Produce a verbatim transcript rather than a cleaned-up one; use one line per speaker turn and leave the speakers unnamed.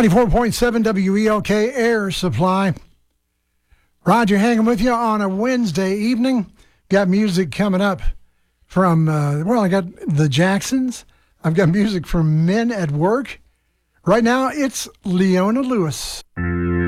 ninety-four point seven W E L K Air Supply. Roger hanging with you on a Wednesday evening. Got music coming up from, uh, well, I got the Jacksons. I've got music from Men at Work. Right now, it's Leona Lewis.